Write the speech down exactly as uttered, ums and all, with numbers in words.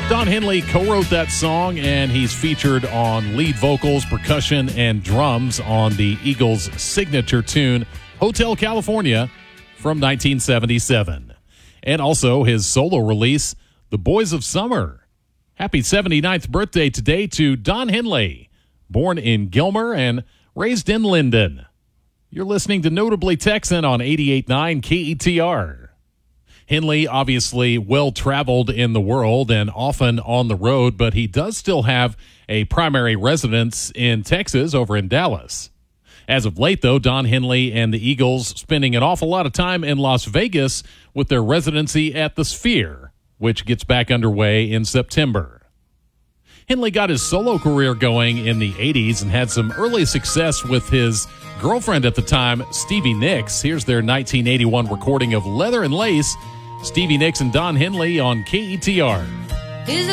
Don Henley co-wrote that song, and he's featured on lead vocals, percussion, and drums on the Eagles' signature tune, Hotel California, from nineteen seventy-seven. And also his solo release, The Boys of Summer. Happy seventy-ninth birthday today to Don Henley, born in Gilmer and raised in Linden. You're listening to Notably Texan on eighty-eight point nine K E T R. Henley, obviously well-traveled in the world and often on the road, but he does still have a primary residence in Texas over in Dallas. As of late, though, Don Henley and the Eagles spending an awful lot of time in Las Vegas with their residency at the Sphere, which gets back underway in September. Henley got his solo career going in the eighties and had some early success with his girlfriend at the time, Stevie Nicks. Here's their nineteen eighty-one recording of Leather and Lace, Stevie Nicks and Don Henley on K E T R. Is